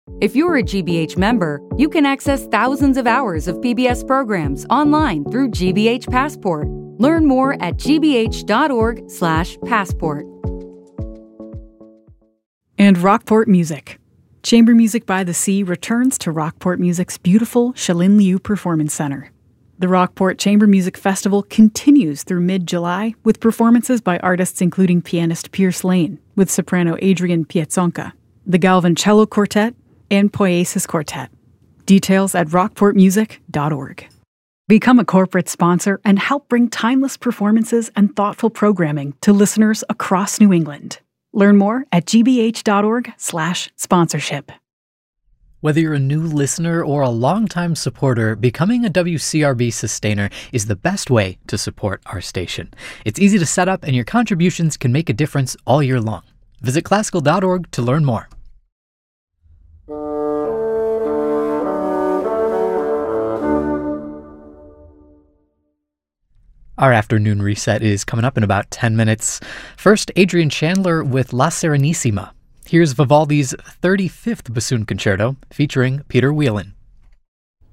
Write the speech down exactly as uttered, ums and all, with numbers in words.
If you're a G B H member, you can access thousands of hours of P B S programs online through G B H Passport. Learn more at gbh.org slash passport. And Rockport Music. Chamber Music by the Sea returns to Rockport Music's beautiful Shalin Liu Performance Center. The Rockport Chamber Music Festival continues through mid-July with performances by artists including pianist Pierce Lane with soprano Adrian Piazzonka, the Galvin Cello Quartet, and Poiesis Quartet. Details at rockport music dot org. Become a corporate sponsor and help bring timeless performances and thoughtful programming to listeners across New England. Learn more at gbh.org slash sponsorship. Whether you're a new listener or a longtime supporter, becoming a W C R B sustainer is the best way to support our station. It's easy to set up, and your contributions can make a difference all year long. Visit classical dot org to learn more. Our afternoon reset is coming up in about ten minutes. First, Adrian Chandler with La Serenissima. Here's Vivaldi's thirty-fifth Bassoon Concerto featuring Peter Whelan.